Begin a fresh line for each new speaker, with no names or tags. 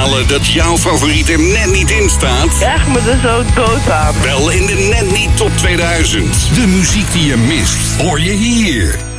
balen dat jouw favoriet er net niet in staat?
Echt me er zo dood aan.
Wel in de Net Niet Top 2000. De muziek die je mist, hoor je hier.